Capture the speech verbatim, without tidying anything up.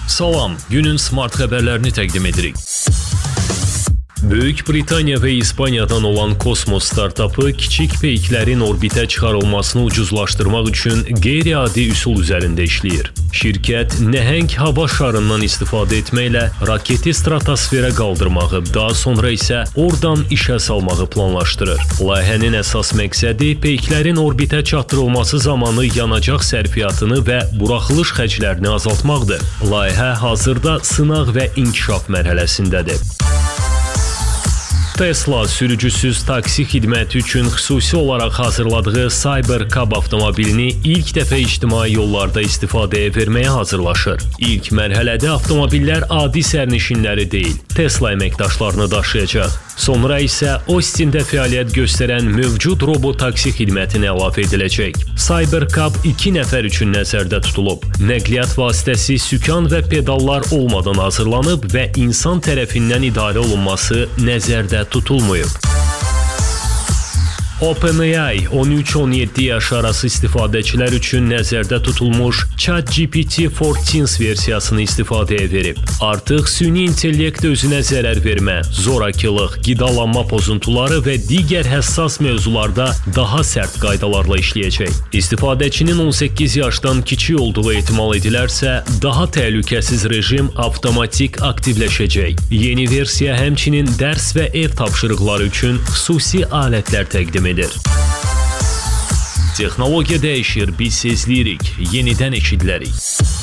Salam, günün smart xəbərlərini təqdim edirik. Böyük Britaniya və İspaniyadan olan kosmos startapı kiçik peyklərin orbitə çıxarılmasını ucuzlaşdırmaq üçün qeyri-adi üsul üzərində işləyir. Şirkət nəhəng hava şarından istifadə etməklə raketi stratosferə qaldırmağı, daha sonra isə oradan işə salmağı planlaşdırır. Layihənin əsas məqsədi peyklərin orbitə çatdırılması zamanı yanacaq sərfiyyatını və buraxılış xərclərini azaltmaqdır. Layihə hazırda sınaq və inkişaf mərhələsindədir. Tesla sürücüsüz taksi xidməti üçün xüsusi olaraq hazırladığı Cybercab avtomobilini ilk dəfə ictimai yollarda istifadəyə verməyə hazırlaşır. İlk mərhələdə avtomobillər adi sərnişinləri deyil, Tesla əməkdaşlarını daşıyacaq. Sonra isə Austin-də fəaliyyət göstərən mövcud robot taksi xidmətinə əlavə ediləcək. Cybercab iki nəfər üçün nəzərdə tutulub. Nəqliyyat vasitəsi sükan və pedallar olmadan hazırlanıb və insan tərəfindən idarə olunması nəzərdə tutulmayıb. OpenAI on üç on yeddi yaş arası istifadəçilər üçün nəzərdə tutulmuş ChatGPT on dörd versiyasını istifadəyə verib. Artıq süni intellekt özünə zərər vermə, zorakılıq, qidalanma pozuntuları və digər həssas mövzularda daha sərt qaydalarla işləyəcək. İstifadəçinin on səkkiz yaşdan kiçik olduğu ehtimal edilərsə, daha təhlükəsiz rejim avtomatik aktivləşəcək. Yeni versiya həmçinin dərs və ev tapşırıqları üçün xüsusi alətlər təqdim edir. Texnologiya dəyişir, biz sezləyirik, yenidən eşidilərik.